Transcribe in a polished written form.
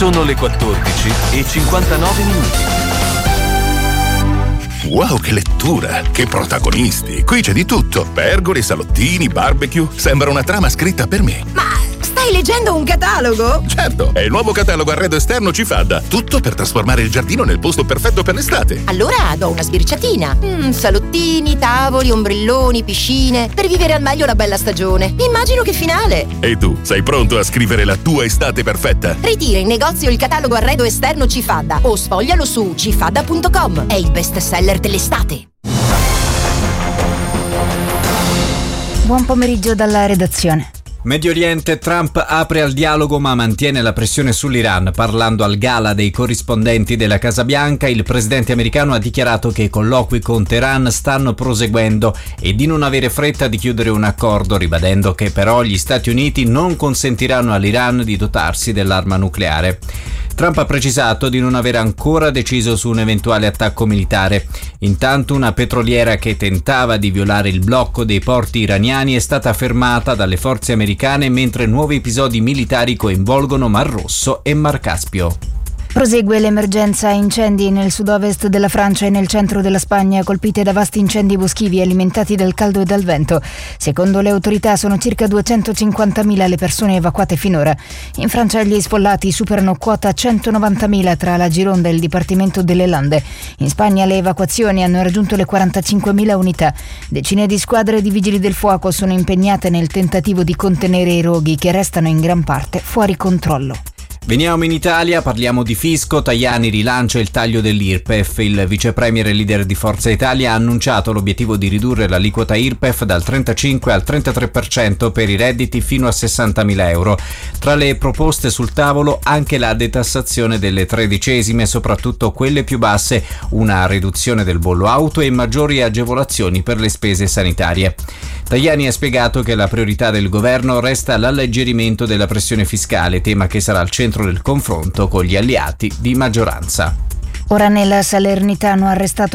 Sono le 14:59. Wow, che lettura! Che protagonisti! Qui c'è di tutto. Pergole, salottini, barbecue. Sembra una trama scritta per me. Ma stai leggendo un catalogo? Certo, è il nuovo catalogo arredo esterno Cifadda. Tutto per trasformare il giardino nel posto perfetto per l'estate. Allora do una sbirciatina. Salottini, tavoli, ombrelloni, piscine. Per vivere al meglio la bella stagione. Immagino che finale. E tu, sei pronto a scrivere la tua estate perfetta? Ritira in negozio il catalogo arredo esterno Cifadda o sfoglialo su cifadda.com. È il best seller dell'estate. Buon pomeriggio dalla redazione. Medio Oriente, Trump apre al dialogo ma mantiene la pressione sull'Iran. Parlando al gala dei corrispondenti della Casa Bianca, il presidente americano ha dichiarato che i colloqui con Teheran stanno proseguendo e di non avere fretta di chiudere un accordo, ribadendo che però gli Stati Uniti non consentiranno all'Iran di dotarsi dell'arma nucleare. Trump ha precisato di non aver ancora deciso su un eventuale attacco militare. Intanto una petroliera che tentava di violare il blocco dei porti iraniani è stata fermata dalle forze americane mentre nuovi episodi militari coinvolgono Mar Rosso e Mar Caspio. Prosegue l'emergenza incendi nel sud-ovest della Francia e nel centro della Spagna, colpite da vasti incendi boschivi alimentati dal caldo e dal vento. Secondo le autorità sono circa 250.000 le persone evacuate finora. In Francia gli sfollati superano quota 190.000 tra la Gironda e il Dipartimento delle Lande. In Spagna le evacuazioni hanno raggiunto le 45.000 unità. Decine di squadre di vigili del fuoco sono impegnate nel tentativo di contenere i roghi che restano in gran parte fuori controllo. Veniamo in Italia, parliamo di fisco. Tajani rilancia il taglio dell'IRPEF. Il vicepremier e leader di Forza Italia ha annunciato l'obiettivo di ridurre l'aliquota IRPEF dal 35 al 33% per i redditi fino a 60.000 euro. Tra le proposte sul tavolo anche la detassazione delle tredicesime, soprattutto quelle più basse, una riduzione del bollo auto e maggiori agevolazioni per le spese sanitarie. Tajani ha spiegato che la priorità del governo resta l'alleggerimento della pressione fiscale, tema che sarà al centro del confronto con gli alleati di maggioranza. Ora nella Salernitano arrestato